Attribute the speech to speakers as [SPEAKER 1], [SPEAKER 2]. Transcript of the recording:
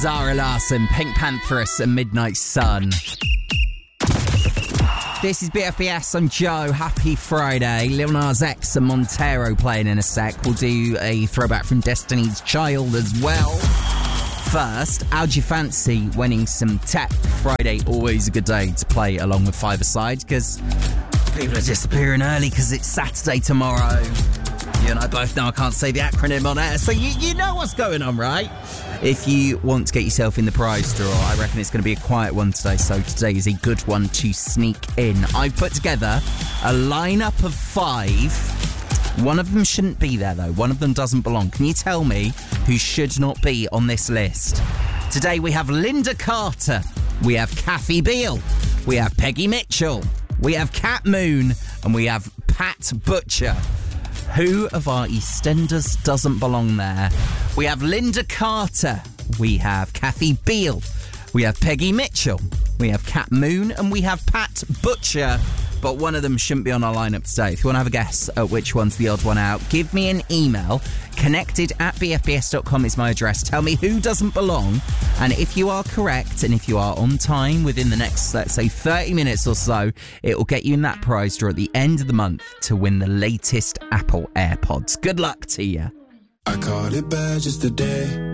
[SPEAKER 1] Zara Larsson, Pink Pantheress and Midnight Sun. This is BFBS, I'm Joe. Happy Friday. Lil Nas X and Montero playing in a sec. We'll do a throwback from Destiny's Child as well. First, how do you fancy winning some tech? Friday, always a good day to play along with Five-A-Side because people are disappearing early because it's Saturday tomorrow. You and I both know I can't say the acronym on air, so you know what's going on, right? If you want to get yourself in the prize draw, I reckon it's going to be a quiet one today, so today is a good one to sneak in. I've put together a lineup of 5. One of them shouldn't be there, though. One of them doesn't belong. Can you tell me who should not be on this list? Today we have Linda Carter. We have Kathy Beale. We have Peggy Mitchell. We have Cat Moon. And we have Pat Butcher. Who of our EastEnders doesn't belong there? We have Linda Carter. We have Kathy Beale. We have Peggy Mitchell. We have Cat Moon. And we have Pat Butcher. But one of them shouldn't be on our lineup today. If you want to have a guess at which one's the odd one out, give me an email. connected@bfbs.com is my address. Tell me who doesn't belong. And if you are correct, and if you are on time within the next, let's say, 30 minutes or so, it will get you in that prize draw at the end of the month to win the latest Apple AirPods. Good luck to you.
[SPEAKER 2] I caught it bad just today.